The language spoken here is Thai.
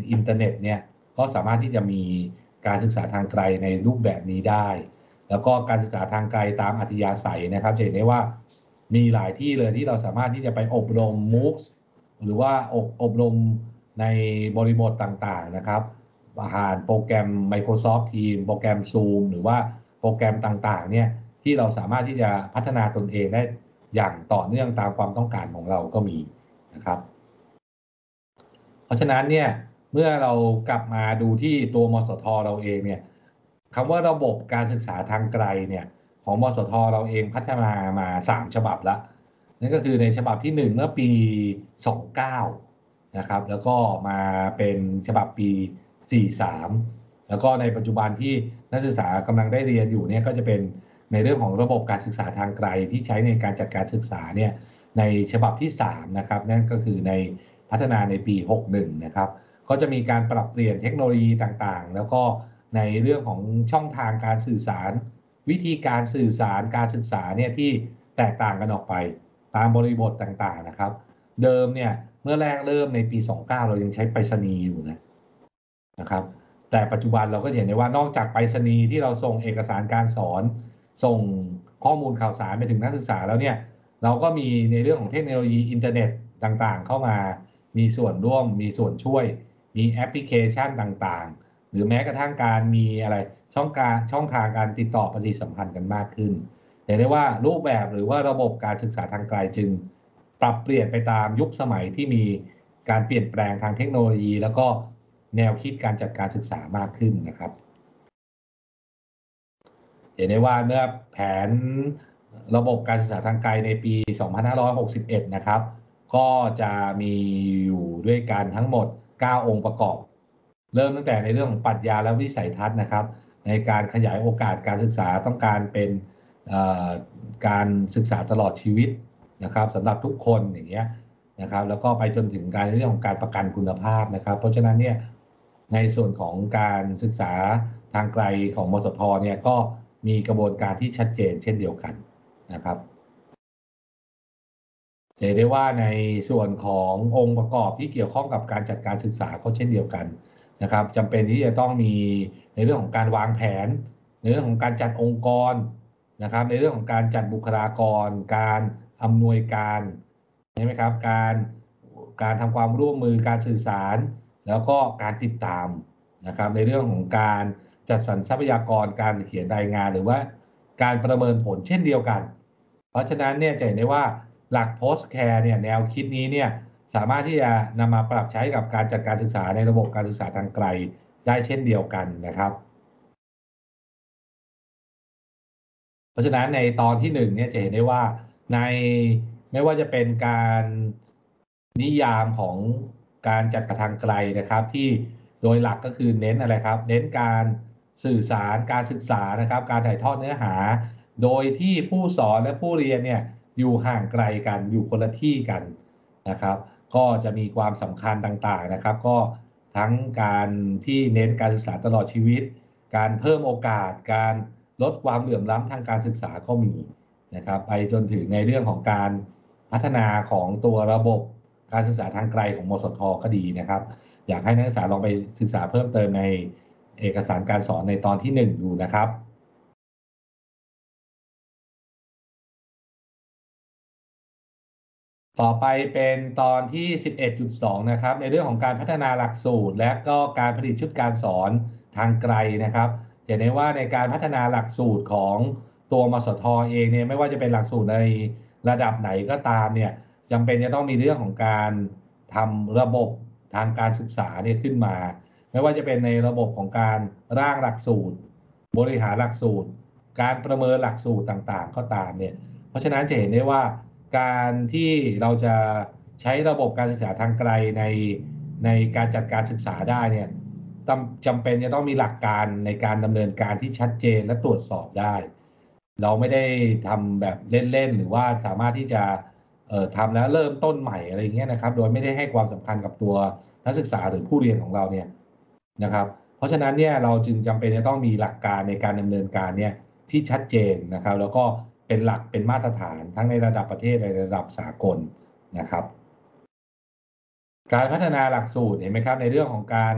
อินเทอร์เน็ตเนี่ยก็สามารถที่จะมีการศึกษาทางไกลในรูปแบบนี้ได้แล้วก็การศึกษาทางไกลตามอัธยาศัยนะครับจะเห็นได้ว่ามีหลายที่เลยที่เราสามารถที่จะไปอบรม MOOCs หรือว่าอบรมในบริบทต่างๆนะครับผ่านโปรแกรม Microsoft Teams โปรแกรม Zoom หรือว่าโปรแกรมต่างๆเนี่ยที่เราสามารถที่จะพัฒนาตนเองได้อย่างต่อเนื่องตามความต้องการของเราก็มีนะครับเพราะฉะนั้นเนี่ยเมื่อเรากลับมาดูที่ตัวมสทเราเองเนี่ยคำว่าระบบการศึกษาทางไกลเนี่ยของมสทเราเองพัฒนามา3ฉบับแล้วนั่นก็คือในฉบับที่1เมื่อปี29นะครับแล้วก็มาเป็นฉบับปี43แล้วก็ในปัจจุบันที่นักศึกษากำลังได้เรียนอยู่เนี่ยก็จะเป็นในเรื่องของระบบการศึกษาทางไกลที่ใช้ในการจัดการศึกษาเนี่ยในฉบับที่3นะครับนั่นก็คือในพัฒนาในปี61นะครับก็จะมีการปรับเปลี่ยนเทคโนโลยีต่างๆแล้วก็ในเรื่องของช่องทางการสื่อสารวิธีการสื่อสารการศึกษาเนี่ยที่แตกต่างกันออกไปตามบริบทต่างๆนะครับเดิมเนี่ยเมื่อแรกเริ่มในปี29เรายังใช้ไปรษณีย์อยู่นะครับแต่ปัจจุบันเราก็เห็นได้ว่านอกจากไปรษณีย์ที่เราส่งเอกสารการสอนส่งข้อมูลข่าวสารไปถึงนักศึกษาแล้วเนี่ยเราก็มีในเรื่องของเทคโนโลยีอินเทอร์เน็ตต่างๆเข้ามามีส่วนร่วมมีส่วนช่วยมีแอปพลิเคชันต่างๆหรือแม้กระทั่งการมีอะไรช่องทางการติดต่อปฏิสัมพันธ์กันมากขึ้นเห็นได้ว่ารูปแบบหรือว่าระบบการศึกษาทางไกลจึงปรับเปลี่ยนไปตามยุคสมัยที่มีการเปลี่ยนแปลงทางเทคโนโลยีแล้วก็แนวคิดการจัดการศึกษามากขึ้นนะครับเห็นได้ว่าเมื่อแผนระบบการศึกษาทางไกลในปี2561นะครับก็จะมีอยู่ด้วยกันทั้งหมด9องค์ประกอบเริ่มตั้งแต่ในเรื่องของปรัชญาและวิสัยทัศน์นะครับในการขยายโอกาสการศึกษาต้องการเป็นการศึกษาตลอดชีวิตนะครับสำหรับทุกคนอย่างเงี้ยนะครับแล้วก็ไปจนถึงการเรื่องของการประกันคุณภาพนะครับเพราะฉะนั้นเนี่ยในส่วนของการศึกษาทางไกลของมสทเนี่ยก็มีกระบวนการที่ชัดเจนเช่นเดียวกันนะครับจะเห็นได้ว่าในส่วนขององค์ประกอบที่เกี่ยวข้องกับการจัดการศึกษาก็เช่นเดียวกันนะครับจำเป็นที่จะต้องมีในเรื่องของการวางแผนในเรื่องของการจัดองค์กรนะครับในเรื่องของการจัดบุคลากรการอำนวยการใช่ไหมครับการทำความร่วมมือการสื่อสารแล้วก็การติดตามนะครับในเรื่องของการจัดสรรทรัพยากรการเขียนรายงานหรือว่าการประเมินผลเช่นเดียวกันเพราะฉะนั้นเนี่ยจะเห็นได้ว่าหลัก post care เนี่ยแนวคิดนี้เนี่ยสามารถที่จะนำมาปรับใช้กับการจัดการศึกษาในระบบการศึกษาทางไกลได้เช่นเดียวกันนะครับเพราะฉะนั้นในตอนที่1เนี่ยจะเห็นได้ว่าในไม่ว่าจะเป็นการนิยามของการจัดการทางไกลนะครับที่โดยหลักก็คือเน้นอะไรครับเน้นการสื่อสารการศึกษานะครับการถ่ายทอดเนื้อหาโดยที่ผู้สอนและผู้เรียนเนี่ยอยู่ห่างไกลกันอยู่คนละที่กันนะครับก็จะมีความสำคัญต่างๆนะครับก็ทั้งการที่เน้นการศึกษาตลอดชีวิตการเพิ่มโอกาสการลดความเหลื่อมล้ำทางการศึกษาก็มีนะครับไปจนถึงในเรื่องของการพัฒนาของตัวระบบการศึกษาทางไกลของมสทก็ดีนะครับอยากให้นักศึกษาลองไปศึกษาเพิ่มเติมในเอกสารการสอนในตอนที่1ดูนะครับต่อไปเป็นตอนที่11.2นะครับในเรื่องของการพัฒนาหลักสูตรและก็การผลิตชุดการสอนทางไกลนะครับเห็นได้ว่าในการพัฒนาหลักสูตรของตัวมสทเองเนี่ยไม่ว่าจะเป็นหลักสูตรในระดับไหนก็ตามเนี่ยจำเป็นจะต้องมีเรื่องของการทำระบบทางการศึกษาเนี่ยขึ้นมาไม่ว่าจะเป็นในระบบของการร่างหลักสูตรบริหารหลักสูตรการประเมินหลักสูตรต่างๆก็ตามเนี่ยเพราะฉะนั้นจะเห็นได้ว่าการที่เราจะใช้ระบบการศึกษาทางไกลในการจัดการศึกษาได้เนี่ยจำเป็นจะต้องมีหลักการในการดำเนินการที่ชัดเจนและตรวจสอบได้เราไม่ได้ทำแบบเล่นๆหรือว่าสามารถที่จะทำแล้วเริ่มต้นใหม่อะไรอย่างเงี้ยนะครับโดยไม่ได้ให้ความสำคัญกับตัวนักศึกษาหรือผู้เรียนของเราเนี่ยนะครับเพราะฉะนั้นเนี่ยเราจึงจำเป็นจะต้องมีหลักการในการดำเนินการเนี่ยที่ชัดเจนนะครับแล้วก็เป็นหลักเป็นมาตรฐานทั้งในระดับประเทศในระดับสากลนะครับการพัฒนาหลักสูตรเห็นไหมครับในเรื่องของการ